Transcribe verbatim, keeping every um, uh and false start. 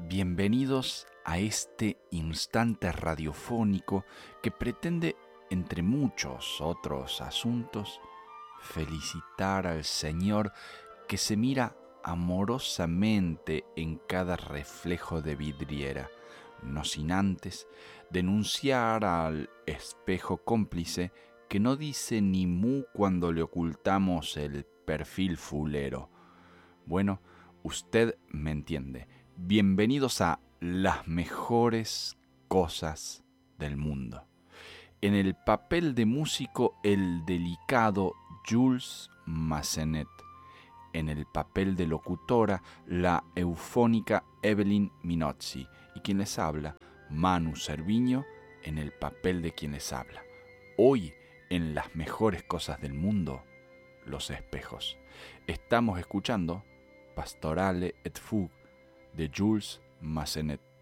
Bienvenidos a este instante radiofónico que pretende, entre muchos otros asuntos, felicitar al Señor que se mira amorosamente en cada reflejo de vidriera, no sin antes denunciar al espejo cómplice que no dice ni mu cuando le ocultamos el perfil fulero. Bueno, usted me entiende. Bienvenidos a las mejores cosas del mundo. En el papel de músico, el delicado Jules Massenet. En el papel de locutora, la eufónica Evelyn Minozzi. Y quien les habla, Manu Cerviño, en el papel de quien les habla. Hoy, en las mejores cosas del mundo, los espejos. Estamos escuchando Pastorale et Fugue de Jules Massenet.